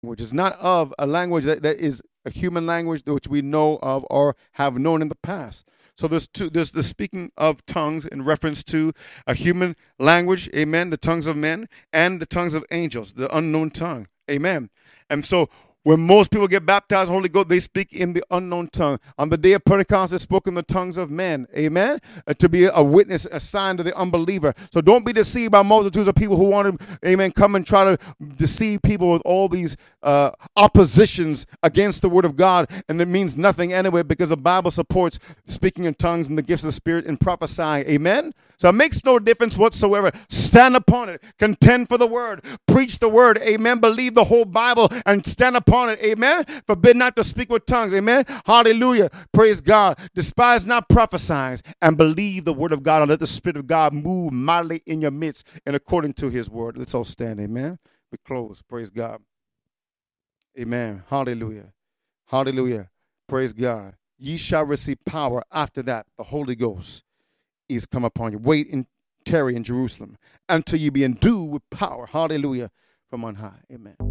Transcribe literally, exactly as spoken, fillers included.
which is not of a language that, that is a human language which we know of or have known in the past. So there's two, there's the speaking of tongues in reference to a human language, amen, the tongues of men, and the tongues of angels, the unknown tongue, amen. And so when most people get baptized in the Holy Ghost, they speak in the unknown tongue. On the day of Pentecost, they spoke in the tongues of men. Amen? Uh, to be a witness, a sign to the unbeliever. So don't be deceived by multitudes of people who want to, amen, come and try to deceive people with all these uh, oppositions against the word of God. And it means nothing anyway, because the Bible supports speaking in tongues and the gifts of the Spirit and prophesying. Amen? So it makes no difference whatsoever. Stand upon it. Contend for the word. Preach the word. Amen. Believe the whole Bible and stand upon it. Amen. Forbid not to speak with tongues. Amen. Hallelujah. Praise God. Despise not prophesying and believe the word of God, and let the Spirit of God move mightily in your midst and according to his word. Let's all stand. Amen. We close. Praise God. Amen. Hallelujah. Hallelujah. Praise God. Ye shall receive power after that, the Holy Ghost is come upon you. Wait and tarry in Jerusalem until you be endued with power. Hallelujah. From on high. Amen.